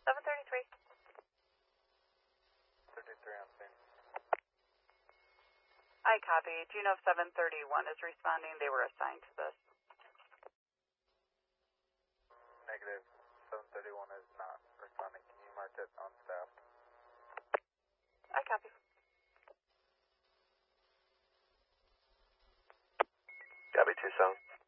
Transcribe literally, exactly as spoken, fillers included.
seven thirty-three. thirty-three on scene. I copy. Do you know if seven thirty-one is responding? They were assigned to this. Negative. seven thirty-one is not responding. Can you mark it on staff? I copy. Copy, Tucson.